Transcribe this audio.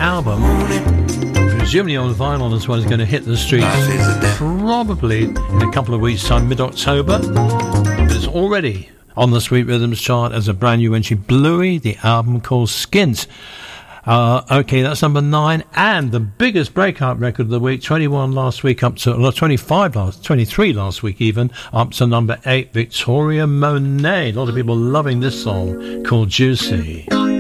album, presumably on vinyl as well, is going to hit the streets probably in a couple of weeks' time, mid-October. But it's already on the Sweet Rhythms chart as a brand new entry. Bluey, the album called Skint. Okay, that's number 9, and the biggest breakout record of the week, 21 last week, up to 23 last week even, up to number 8, Victoria Monet. A lot of people loving this song called Juicy.